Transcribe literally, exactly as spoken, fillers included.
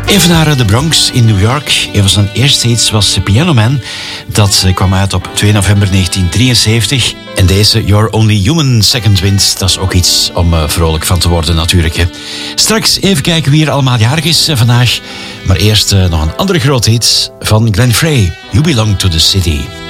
Even naar de Bronx in New York. Een van zijn eerste hits was Piano Man. Dat kwam uit op twee november negentien drieënzeventig. En deze You're Only Human Second Wind, dat is ook iets om uh, vrolijk van te worden natuurlijk. Hè. Straks even kijken wie er allemaal jarig is uh, vandaag. Maar eerst uh, nog een andere grote hit van Glenn Frey. You Belong to the City.